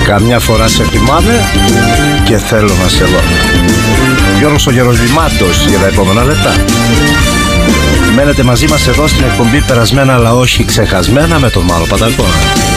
Καμιά φορά σε θυμάμαι και θέλω να σε δω. Γιώργος ο Γεροσβημάτος για τα επόμενα λεπτά. Μένετε μαζί μας εδώ στην εκπομπή Περασμένα αλλά όχι ξεχασμένα με τον Μάρο Πατακό.